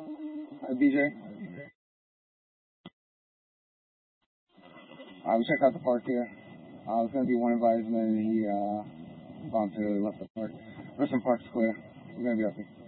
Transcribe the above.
Hi, BJ. We checked out the park here. I was going to be one advisement, and he voluntarily left the park. Rest Park's clear. We're going to be up here.